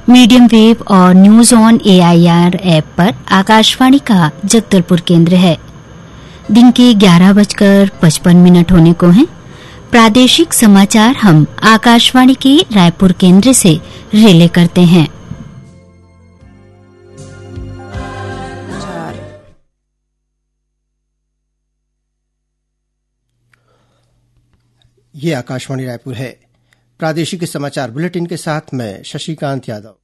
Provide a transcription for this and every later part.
Medium wave और news on AIR app पर आकाशवाणी का जगदलपुर केंद्र है। दिन के 11:55 होने को हैं। प्रादेशिक समाचार हम आकाशवाणी के रायपुर केंद्र से रिले करते हैं। ये आकाशवाणी रायपुर है। प्रादेशिक समाचार बुलेटिन के साथ मैं शशिकांत यादव।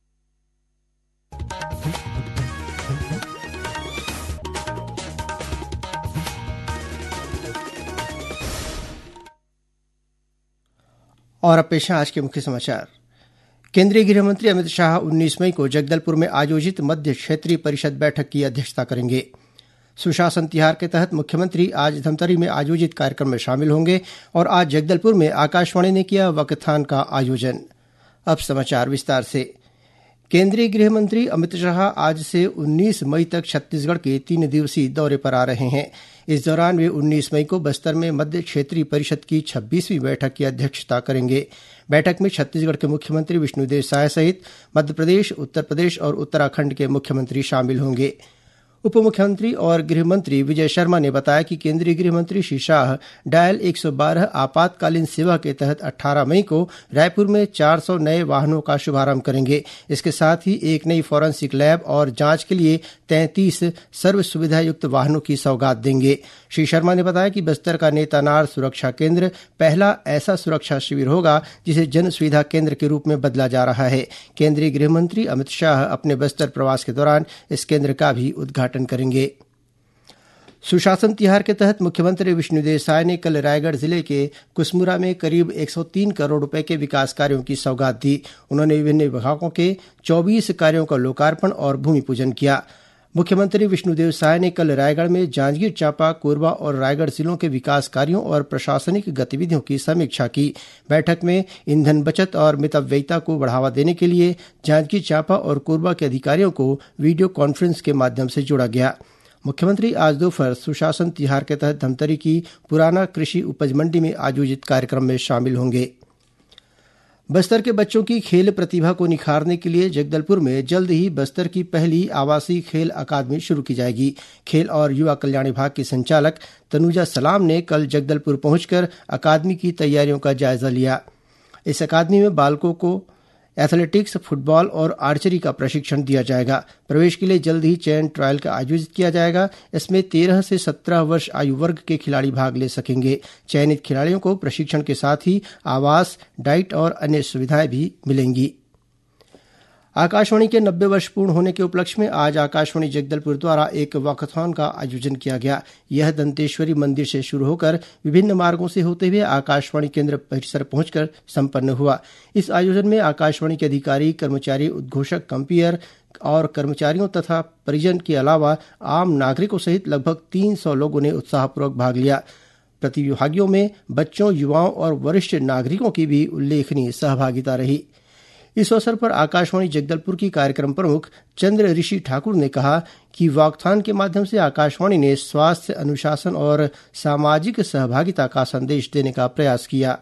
और अब पेश है आज के मुख्य समाचार। केंद्रीय गृह मंत्री अमित शाह 19 मई को जगदलपुर में आयोजित मध्य क्षेत्रीय परिषद बैठक की अध्यक्षता करेंगे। सुशासन तिहार के तहत मुख्यमंत्री आज धमतरी में आयोजित कार्यक्रम में शामिल होंगे और आज जगदलपुर में आकाशवाणी ने किया वक्थान का आयोजन। अब समाचार विस्तार से। केंद्रीय गृह मंत्री अमित शाह आज से 19 मई तक छत्तीसगढ़ के 3 दिवसीय दौरे पर आ रहे हैं। इस दौरान वे 19 मई को बस्तर में मध्य क्षेत्रीय परिषद की 26वीं बैठक की अध्यक्षता करेंगे। बैठक में छत्तीसगढ़ के मुख्यमंत्री विष्णुदेव साय सहित मध्यप्रदेश, उत्तर प्रदेश और उत्तराखंड के मुख्यमंत्री शामिल होंगे। उप मुख्यमंत्री और गृह मंत्री विजय शर्मा ने बताया कि केंद्रीय गृह मंत्री श्री शाह डायल 112 आपातकालीन सेवा के तहत 18 मई को रायपुर में 400 नए वाहनों का शुभारंभ करेंगे। इसके साथ ही एक नई फॉरेंसिक लैब और जांच के लिए 33 सर्व सुविधा युक्त वाहनों की सौगात देंगे। श्री शर्मा ने बताया कि बस्तर का नेतानार सुरक्षा केंद्र पहला ऐसा सुरक्षा शिविर होगा जिसे जन सुविधा केंद्र के रूप में बदला जा रहा है। केंद्रीय गृह मंत्री अमित शाह अपने बस्तर प्रवास के दौरान इस केंद्र का भी उद्घाटन करेंगे। सुशासन तिहार के तहत मुख्यमंत्री विष्णुदेव साय ने कल रायगढ़ जिले के कुसमुरा में करीब 103 करोड़ रुपए के विकास कार्यों की सौगात दी। उन्होंने विभिन्न विभागों के 24 कार्यों का लोकार्पण और भूमि पूजन किया। मुख्यमंत्री विष्णुदेव साय ने कल रायगढ़ में जांजगीर चांपा, कोरबा और रायगढ़ जिलों के विकास कार्यों और प्रशासनिक गतिविधियों की समीक्षा की। बैठक में ईंधन बचत और मितव्ययिता को बढ़ावा देने के लिए जांजगीर चांपा और कोरबा के अधिकारियों को वीडियो कॉन्फ्रेंस के माध्यम से जोड़ा गया। मुख्यमंत्री आज दोपहर सुशासन तिहार के तहत धमतरी की पुराना कृषि उपज मंडी में आयोजित कार्यक्रम में शामिल होंगे। बस्तर के बच्चों की खेल प्रतिभा को निखारने के लिए जगदलपुर में जल्द ही बस्तर की पहली आवासीय खेल अकादमी शुरू की जाएगी। खेल और युवा कल्याण विभाग की संचालक तनुजा सलाम ने कल जगदलपुर पहुंचकर अकादमी की तैयारियों का जायजा लिया। इस अकादमी में बालकों को एथलेटिक्स, फुटबॉल और आर्चरी का प्रशिक्षण दिया जाएगा। प्रवेश के लिए जल्द ही चयन ट्रायल का आयोजित किया जाएगा। इसमें 13 से 17 वर्ष आयु वर्ग के खिलाड़ी भाग ले सकेंगे। चयनित खिलाड़ियों को प्रशिक्षण के साथ ही आवास, डाइट और अन्य सुविधाएं भी मिलेंगी। आकाशवाणी के 90 वर्ष पूर्ण होने के उपलक्ष्य में आज आकाशवाणी जगदलपुर द्वारा एक वॉकथॉन का आयोजन किया गया। यह दंतेश्वरी मंदिर से शुरू होकर विभिन्न मार्गों से होते हुए आकाशवाणी केंद्र परिसर पहुंचकर संपन्न हुआ। इस आयोजन में आकाशवाणी के अधिकारी, कर्मचारी, उद्घोषक, कंपेयर और कर्मचारियों तथा परिजन के अलावा आम नागरिकों सहित लगभग 300 लोगों ने उत्साहपूर्वक भाग लिया। प्रतिभागियों में बच्चों, युवाओं और वरिष्ठ नागरिकों की भी उल्लेखनीय सहभागिता रही। इस अवसर पर आकाशवाणी जगदलपुर की कार्यक्रम प्रमुख चंद्र ऋषि ठाकुर ने कहा कि वॉकथॉन के माध्यम से आकाशवाणी ने स्वास्थ्य, अनुशासन और सामाजिक सहभागिता का संदेश देने का प्रयास किया।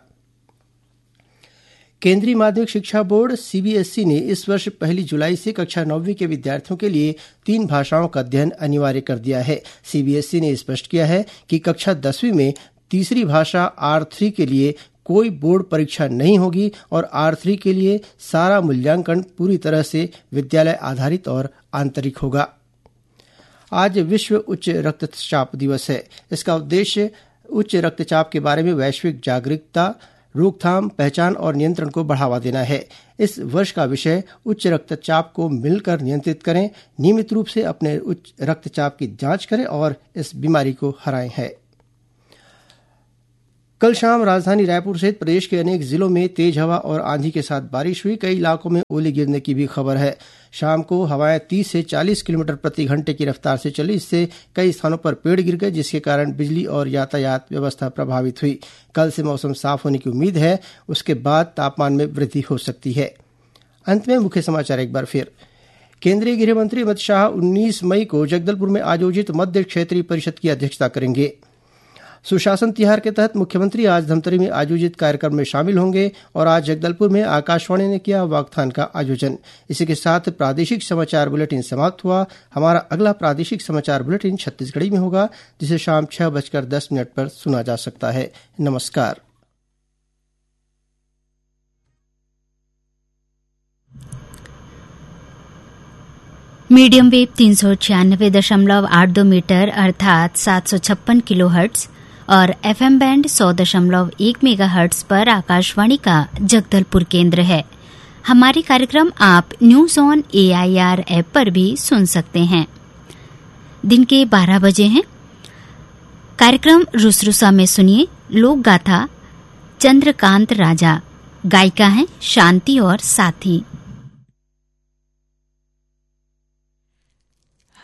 केंद्रीय माध्यमिक शिक्षा बोर्ड CBSE ने इस वर्ष 1 जुलाई से कक्षा 9वीं के विद्यार्थियों के लिए 3 भाषाओं का अध्ययन अनिवार्य कर दिया है। CBSE ने स्पष्ट किया है कि कक्षा 10वीं में तीसरी भाषा R3 के लिए कोई बोर्ड परीक्षा नहीं होगी और R3 के लिए सारा मूल्यांकन पूरी तरह से विद्यालय आधारित और आंतरिक होगा। आज विश्व उच्च रक्तचाप दिवस है। इसका उद्देश्य उच्च रक्तचाप के बारे में वैश्विक जागरूकता, रोकथाम, पहचान और नियंत्रण को बढ़ावा देना है। इस वर्ष का विषय उच्च रक्तचाप को मिलकर नियंत्रित करें, नियमित रूप से अपने उच्च रक्तचाप की जांच करें और इस बीमारी को हराएं है। कल शाम राजधानी रायपुर सहित प्रदेश के अनेक जिलों में तेज हवा और आंधी के साथ बारिश हुई। कई इलाकों में ओले गिरने की भी खबर है। शाम को हवाएं 30 से 40 किलोमीटर प्रति घंटे की रफ्तार से चली। इससे कई स्थानों पर पेड़ गिर गए, जिसके कारण बिजली और यातायात व्यवस्था प्रभावित हुई। कल से मौसम साफ होने की उम्मीद है। उसके बाद तापमान में वृद्धि हो सकती है। अंत में मुख्य समाचार एक बार फिर। केंद्रीय गृह मंत्री अमित शाह 19 मई को जगदलपुर में आयोजित मध्य क्षेत्रीय परिषद की अध्यक्षता करेंगे। सुशासन तिहार के तहत मुख्यमंत्री आज धमतरी में आयोजित कार्यक्रम में शामिल होंगे और आज जगदलपुर में आकाशवाणी ने किया वाकथान का आयोजन। इसी के साथ प्रादेशिक समाचार बुलेटिन समाप्त हुआ। हमारा अगला प्रादेशिक समाचार बुलेटिन छत्तीसगढ़ी में होगा, जिसे शाम 6:10 पर सुना जा सकता है। नमस्कार। मीडियम वेव 396.82 मीटर अर्थात 756 किलोहर्ट्ज और एफएम बैंड 100.1 मेगाहर्ट्ज पर आकाशवाणी का जगदलपुर केंद्र है। हमारे कार्यक्रम आप न्यूज ऑन एआईआर ऐप पर भी सुन सकते हैं। दिन के 12 बजे हैं। कार्यक्रम रुसरुसा में सुनिए लोक गाथा चंद्रकांत राजा, गायिका हैं शांति और साथी।